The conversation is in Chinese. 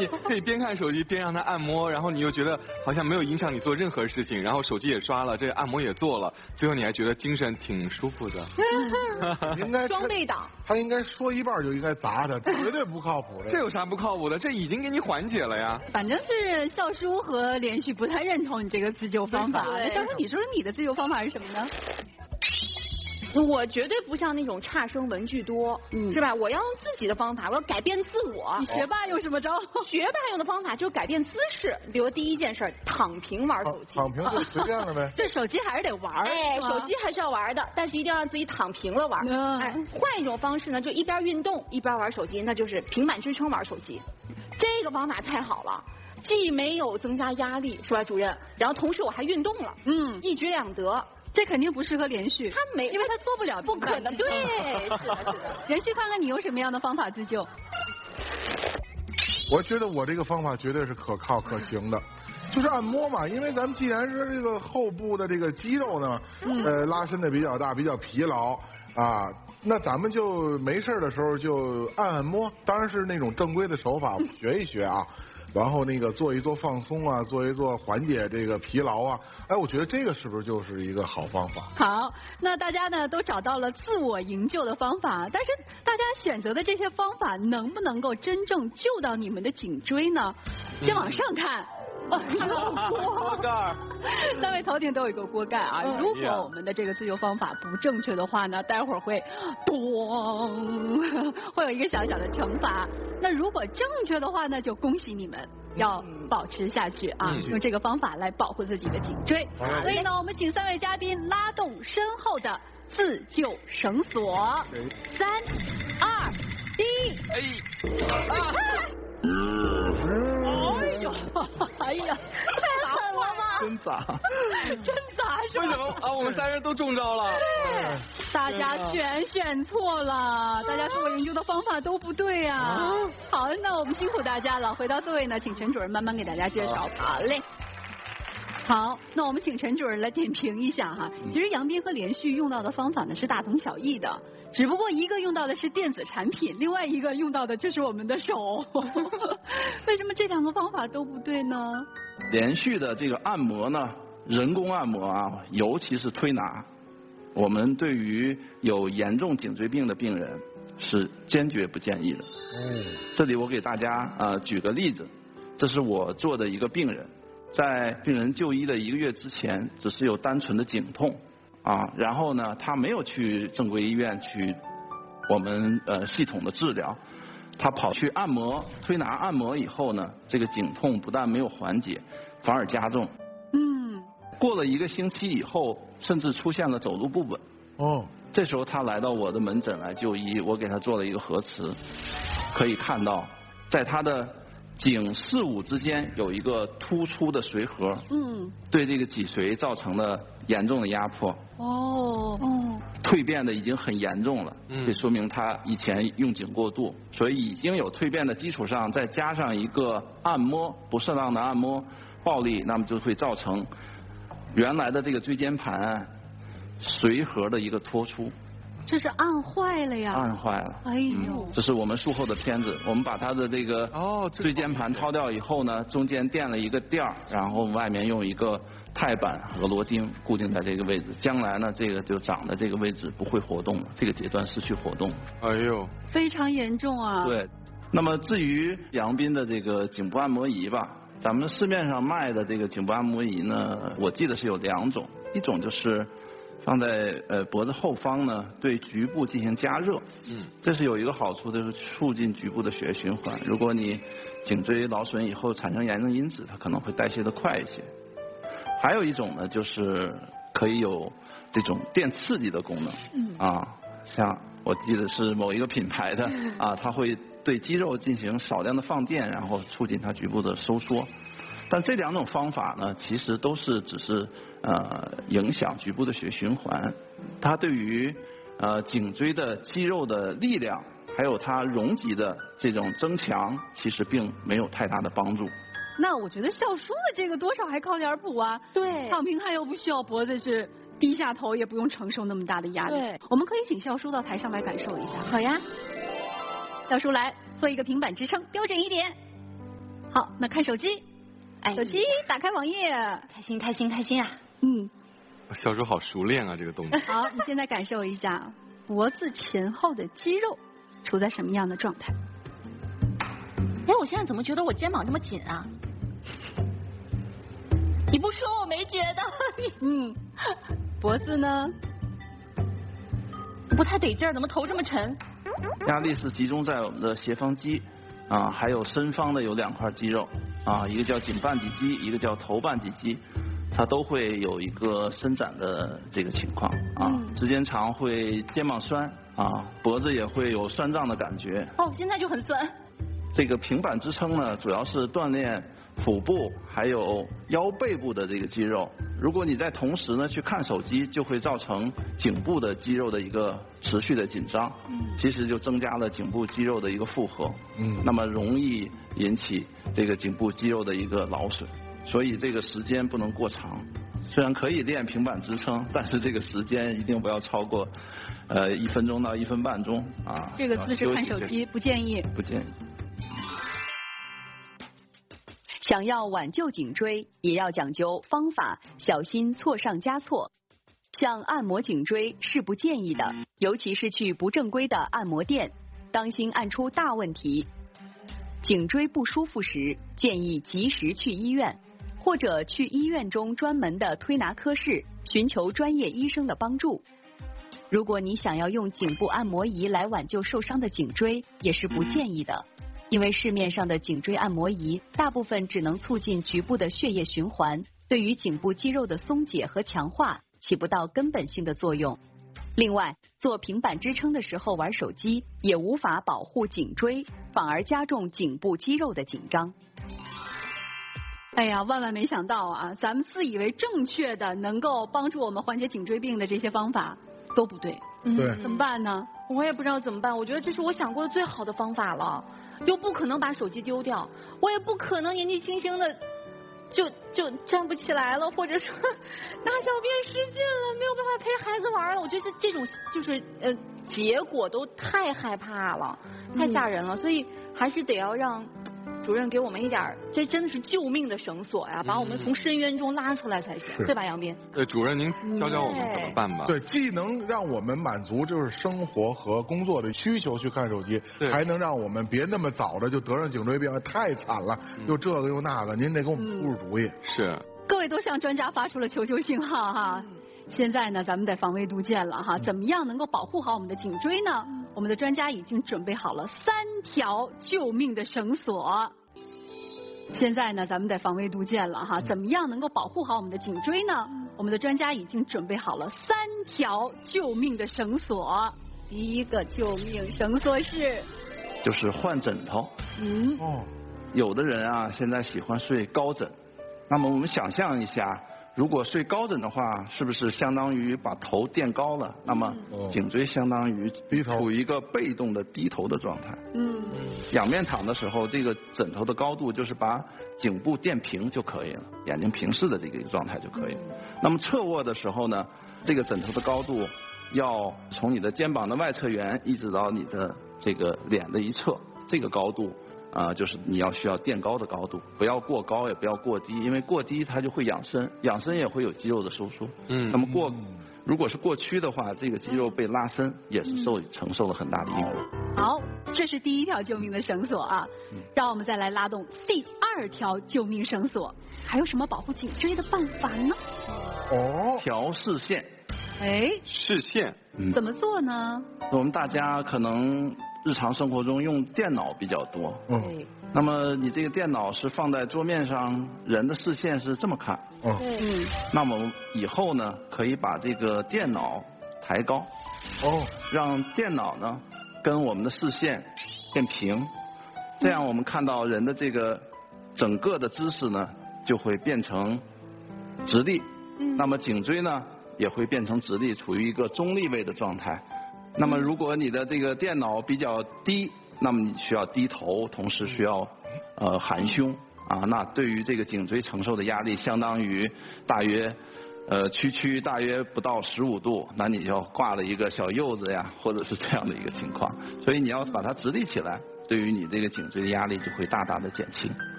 你可以边看手机边让它按摩，然后你又觉得好像没有影响你做任何事情，然后手机也刷了，这个按摩也做了，最后你还觉得精神挺舒服的。 应该双倍党。 他应该说一半就应该砸他，绝对不靠谱。 这有啥不靠谱的？这已经给你缓解了呀。 反正是笑叔和连续不太认同你这个自救方法。那笑叔，你说说你的自救方法是什么呢？ 我绝对不像那种差生文具多，是吧？我要用自己的方法，我要改变自我。 你学霸用什么招？ 学霸用的方法就是改变姿势，比如第一件事，躺平玩手机。 躺平就随便了呗。 这手机还是得玩。 哎，手机还是要玩的，但是一定要让自己躺平了玩。哎，换一种方式呢，就一边运动一边玩手机，那就是平板支撑玩手机。这个方法太好了。既没有增加压力，是吧，主任？然后同时我还运动了，一举两得。 这肯定不适合连续， 他没， 因为他做不了， 不可能。对，是的，是的。 连续，看看你用什么样的方法自救。 我觉得我这个方法绝对是可靠可行的，就是按摩嘛。因为咱们既然是这个后部的这个肌肉呢，拉伸的比较大，比较疲劳啊，那咱们就没事的时候就按摩，当然是那种正规的手法，学一学啊。然后那个做一做放松啊，做一做缓解这个疲劳啊，哎，我觉得这个是不是就是一个好方法？ 好，那大家呢都找到了自我营救的方法，但是大家选择的这些方法能不能够真正救到你们的颈椎呢？先往上看。 锅盖， 三位头顶都有一个锅盖啊。如果我们的这个自救方法不正确的话呢，待会儿会咚，会有一个小小的惩罚。那如果正确的话呢，就恭喜你们，要保持下去啊，用这个方法来保护自己的颈椎。所以呢，我们请三位嘉宾拉动身后的自救绳索。3、2、1，哎呀，太狠了吧！ 真砸， 真砸是吧？ 为什么啊？我们3人都中招了。 对，大家全选错了，大家自我营救的方法都不对啊。好，那我们辛苦大家了。回到座位呢，请陈主任慢慢给大家介绍。 好嘞。 好，那我们请陈主任来点评一下哈。其实杨斌和连续用到的方法呢是大同小异的，只不过一个用到的是电子产品，另外一个用到的就是我们的手。为什么这2个方法都不对呢？ 连续的这个按摩呢，人工按摩啊，尤其是推拿，我们对于有严重颈椎病的病人是坚决不建议的。这里我给大家举个例子，这是我做的一个病人。在病人就医的1个月之前，只是有单纯的颈痛啊，然后呢，他没有去正规医院去我们系统的治疗，他跑去按摩推拿按摩以后呢，这个颈痛不但没有缓解，反而加重。过了1个星期以后，甚至出现了走路不稳。这时候他来到我的门诊来就医，我给他做了一个核磁，可以看到在他的颈四五之间有一个突出的髓核，对这个脊髓造成了严重的压迫。蜕变的已经很严重了，这说明他以前用颈过度，所以已经有蜕变的基础上，再加上一个按摩不适当的按摩暴力，那么就会造成原来的这个椎间盘髓核的一个脱出。 这是按坏了呀！ 按坏了。 哎呦！ 这是我们术后的片子，我们把它的这个椎间盘掏掉以后呢，中间垫了一个垫儿，然后外面用一个钛板和螺钉固定在这个位置。将来呢，这个就长的这个位置不会活动了，这个阶段失去活动。 哎呦！非常严重啊！ 对。那么至于杨斌的这个颈部按摩仪吧，咱们市面上卖的这个颈部按摩仪呢，我记得是有2种，一种就是放在脖子后方呢，对局部进行加热。这是有一个好处，就是促进局部的血液循环。如果你颈椎劳损以后产生炎症因子，它可能会代谢的快一些。还有一种呢，就是可以有这种电刺激的功能。像我记得是某一个品牌的它会对肌肉进行少量的放电，然后促进它局部的收缩。但这2种方法呢，其实都是只是影响局部的血液循环，它对于颈椎的肌肉的力量，还有它容积的这种增强，其实并没有太大的帮助。 那我觉得笑叔的这个多少还靠点谱啊。 对， 躺平还又不需要脖子是低下头，也不用承受那么大的压力。 对， 我们可以请笑叔到台上来感受一下。 好呀， 笑叔来做一个平板支撑，标准一点。 好，那看手机， 哎， 手机打开网页， 开心开心开心啊！ 小猪好熟练啊，这个动作。 好，你现在感受一下脖子前后的肌肉处在什么样的状态？ 哎，我现在怎么觉得我肩膀这么紧啊？你不说我没觉得。 脖子呢？ 不太得劲儿，怎么头这么沉？ 压力是集中在我们的斜方肌啊，还有身方的有2块肌肉啊，一个叫颈半底肌，一个叫头半底肌，它都会有一个伸展的这个情况啊，时间长会肩膀酸啊，脖子也会有酸胀的感觉。 哦，现在就很酸。 这个平板支撑呢，主要是锻炼腹部还有腰背部的这个肌肉。如果你在同时呢去看手机，就会造成颈部的肌肉的一个持续的紧张，其实就增加了颈部肌肉的一个负荷，那么容易引起这个颈部肌肉的一个劳损，所以这个时间不能过长。虽然可以练平板支撑，但是这个时间一定不要超过1分钟到1分半钟啊。 这个姿势看手机不建议。 不建议。 想要挽救颈椎，也要讲究方法，小心错上加错。像按摩颈椎是不建议的，尤其是去不正规的按摩店，当心按出大问题。颈椎不舒服时，建议及时去医院，或者去医院中专门的推拿科室，寻求专业医生的帮助。如果你想要用颈部按摩仪来挽救受伤的颈椎，也是不建议的。因为市面上的颈椎按摩仪大部分只能促进局部的血液循环，对于颈部肌肉的松解和强化起不到根本性的作用。另外，做平板支撑的时候玩手机也无法保护颈椎，反而加重颈部肌肉的紧张。 哎呀，万万没想到啊，咱们自以为正确的能够帮助我们缓解颈椎病的这些方法都不对。 对， 怎么办呢？ 我也不知道怎么办，我觉得这是我想过的最好的方法了。又不可能把手机丢掉，我也不可能年纪轻轻的就站不起来了，或者说大小便失禁了，没有办法陪孩子玩了。我觉得这种就是结果都太害怕了，太吓人了，所以还是得要让主任给我们一点，这真的是救命的绳索呀，把我们从深渊中拉出来才行，对吧，杨斌？ 对，主任您教教我们怎么办吧？ 对，既能让我们满足就是生活和工作的需求去看手机，还能让我们别那么早的就得上颈椎病，太惨了，又这个又那个，您得给我们出出主意。 是。 各位都向专家发出了求救信号哈。现在呢，咱们得防微杜渐了哈。怎么样能够保护好我们的颈椎呢？我们的专家已经准备好了3条救命的绳索。现在呢，咱们得防微杜渐了哈。怎么样能够保护好我们的颈椎呢？我们的专家已经准备好了3条救命的绳索。第一个救命绳索就是换枕头。有的人啊，现在喜欢睡高枕。那么我们想象一下，如果睡高枕的话，是不是相当于把头垫高了？那么颈椎相当于处于一个被动的低头的状态。仰面躺的时候，这个枕头的高度就是把颈部垫平就可以了，眼睛平视的这个状态就可以了。那么侧卧的时候呢，这个枕头的高度要从你的肩膀的外侧缘一直到你的这个脸的一侧，这个高度就是你需要垫高的高度，不要过高也不要过低，因为过低它就会养生，养生也会有肌肉的收缩。那么如果是过屈的话，这个肌肉被拉伸也是承受了很大的因果。 好，这是第1条救命的绳索啊。让我们再来拉动第2条救命绳索。还有什么保护颈椎的办法呢？ 调视线。 视线。 怎么做呢？ 我们大家可能日常生活中用电脑比较多。那么你这个电脑是放在桌面上，人的视线是这么看。那么以后呢，可以把这个电脑抬高。让电脑呢跟我们的视线变平，这样我们看到人的这个整个的姿势呢就会变成直立。那么颈椎呢也会变成直立，处于一个中立位的状态。那么如果你的这个电脑比较低，那么你需要低头，同时需要含胸那对于这个颈椎承受的压力相当于大约屈大约不到15度，那你就挂了一个小柚子呀，或者是这样的一个情况。所以你要把它直立起来，对于你这个颈椎的压力就会大大的减轻。